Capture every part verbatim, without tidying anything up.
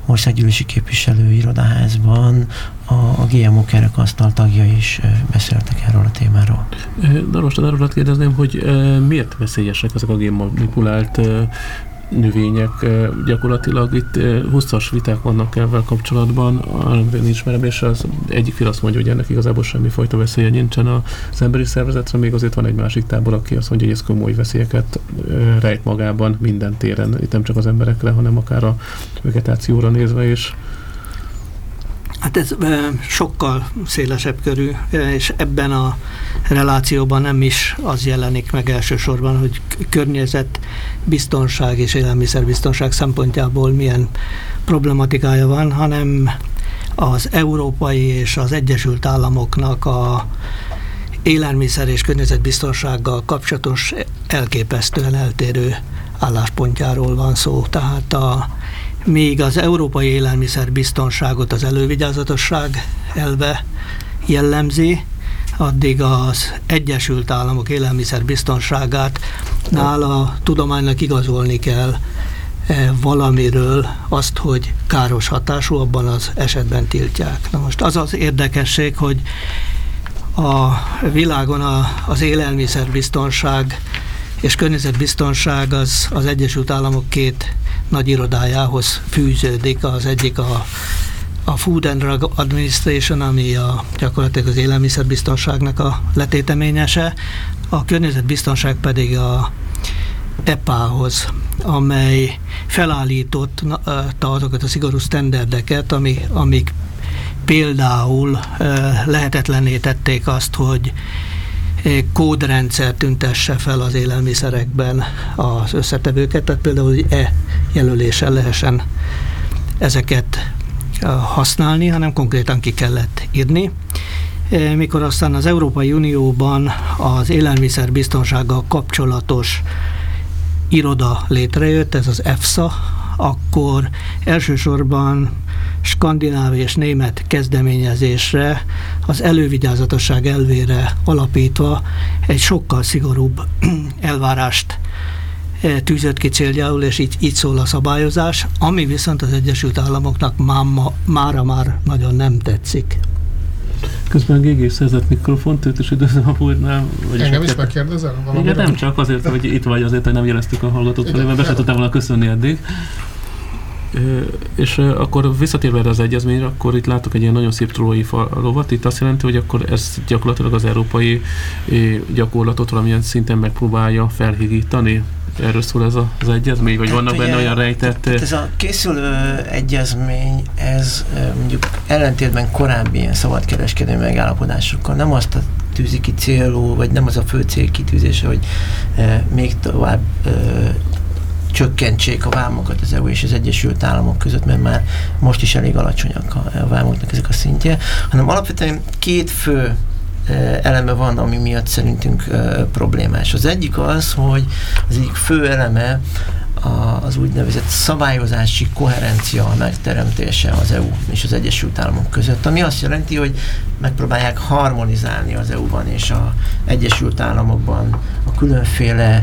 országgyűlési képviselő irodaházban a, a gé em o kerekasztal tagjai is beszéltek erről a témáról. De most arról kérdezném, hogy miért veszélyesek ezek a génmanipulált növények? Gyakorlatilag itt hosszas viták vannak ezzel kapcsolatban, én ismerem, és az egyik fél azt mondja, hogy ennek igazából semmifajta veszélye nincsen az emberi szervezetre, még azért van egy másik tábor, aki azt mondja, hogy ez komoly veszélyeket rejt magában minden téren, itt nem csak az emberekre, hanem akár a vegetációra nézve is. Hát ez sokkal szélesebb körű, és ebben a relációban nem is az jelenik meg elsősorban, hogy környezetbiztonság és élelmiszerbiztonság szempontjából milyen problematikája van, hanem az európai és az Egyesült Államoknak a élelmiszer és környezetbiztonsággal kapcsolatos elképesztően eltérő álláspontjáról van szó. Tehát a Míg az európai élelmiszerbiztonságot az elővigyázatosság elve jellemzi, addig az Egyesült Államok élelmiszerbiztonságát nála tudománynak igazolni kell valamiről azt, hogy káros hatású, abban az esetben tiltják. Na most az az érdekesség, hogy a világon a, az élelmiszerbiztonság és környezetbiztonság az, az Egyesült Államok két nagy irodájához fűződik. Az egyik a, a Food and Drug Administration, ami a, gyakorlatilag az élelmiszerbiztonságnak a letéteményese, a környezetbiztonság pedig a é pé á-hoz, amely felállította azokat a szigorú sztenderdeket, ami, amik például lehetetlenné tették azt, hogy kódrendszer tüntesse fel az élelmiszerekben az összetevőket, tehát például, hogy e-jelöléssel lehessen ezeket használni, hanem konkrétan ki kellett írni. Mikor aztán az Európai Unióban az élelmiszerbiztonsággal kapcsolatos iroda létrejött, ez az EFSA, akkor elsősorban skandináv és német kezdeményezésre, az elővigyázatosság elvére alapítva egy sokkal szigorúbb elvárást tűzött ki céljául, és így, így szól a szabályozás, ami viszont az Egyesült Államoknak máma, mára már nagyon nem tetszik. Közben gé gé szerzett mikrofont, őt is üdvözlöm a pultnál. Engem is megkérdezel? Igen, nem csak azért, hogy itt vagy, azért, hogy nem jeleztük a hallgatót felé, mert be se tudtam volna köszönni eddig. És akkor visszatérve erre az egyezményre, akkor itt látok egy ilyen nagyon szép trójai lovat. Itt azt jelenti, hogy akkor ez gyakorlatilag az európai gyakorlatot valamilyen szinten megpróbálja felhigítani. Erről szól ez a, az egyezmény, vagy hát vannak ugye, benne olyan rejtett... Ez a készülő egyezmény, ez mondjuk ellentétben korábbi ilyen szabadkereskedelmi megállapodásokkal nem azt a tűzi ki célú, vagy nem az a fő célkitűzése, hogy e, még tovább e, csökkentsék a vámokat az é u és az Egyesült Államok között, mert már most is elég alacsonyak a, a vámoknak ezek a szintje, hanem alapvetően két fő eleme van, ami miatt szerintünk uh, problémás. Az egyik az, hogy az egyik fő eleme a, az úgynevezett szabályozási koherencia megteremtése az é u és az Egyesült Államok között, ami azt jelenti, hogy megpróbálják harmonizálni az é u-ban és az Egyesült Államokban a különféle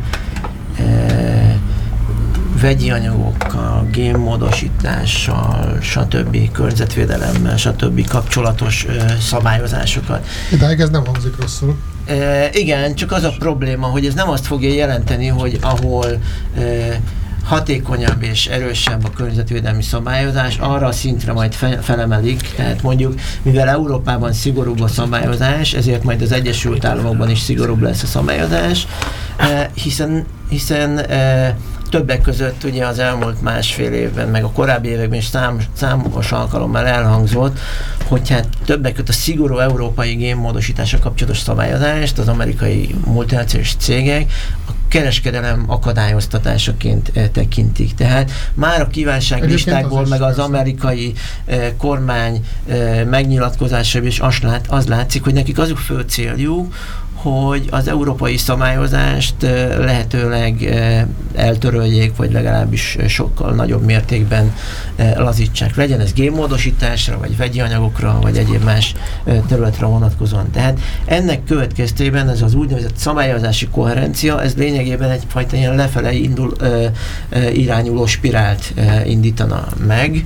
uh, vegyi anyagokkal, génmódosítással, stb. Környezetvédelemmel, stb. Kapcsolatos ö, szabályozásokat. Idáig ez nem hangzik rosszul. E, igen, csak az a probléma, hogy ez nem azt fogja jelenteni, hogy ahol e, hatékonyabb és erősebb a környezetvédelmi szabályozás, arra a szintre majd fe, felemelik. Tehát mondjuk, mivel Európában szigorúbb a szabályozás, ezért majd az Egyesült Államokban is szigorúbb lesz a szabályozás, e, hiszen, hiszen e, többek között ugye az elmúlt másfél évben, meg a korábbi években is szám, számos alkalommal elhangzott, hogy hát többek között a szigorú európai génmódosításra kapcsolatos szabályozást az amerikai multinacionális cégek a kereskedelem akadályoztatásaként eh, tekintik. Tehát már a kívánságlistákból, az meg az amerikai eh, kormány eh, megnyilatkozásában is az, lát, az látszik, hogy nekik az a fő céljuk, hogy az európai szabályozást lehetőleg eltöröljék, vagy legalábbis sokkal nagyobb mértékben lazítsák. Legyen ez génmódosításra, vagy vegyi anyagokra, vagy egyéb más területre vonatkozóan. Tehát ennek következtében ez az úgynevezett szabályozási koherencia, ez lényegében egyfajta ilyen lefele indul, irányuló spirált indítana meg,